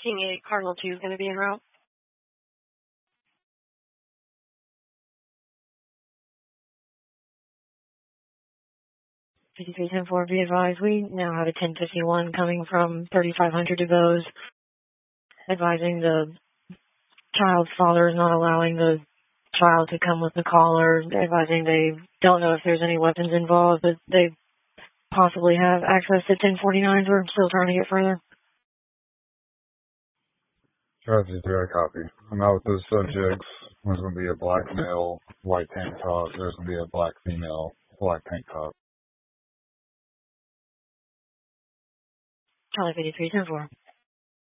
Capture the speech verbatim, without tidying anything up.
King eight, Cardinal two is going to be en route. fifty-three ten four, be advised, we now have a ten fifty-one coming from thirty-five hundred DeVos, advising the child's father is not allowing the child to come with the caller, advising they don't know if there's any weapons involved, but they possibly have access to ten forty-nines. We're still trying to get further. Travis, I copy. I'm out with those subjects. There's going to be a black male, white tank top. There's going to be a black female, black tank top. Charlie fifty-three ten four.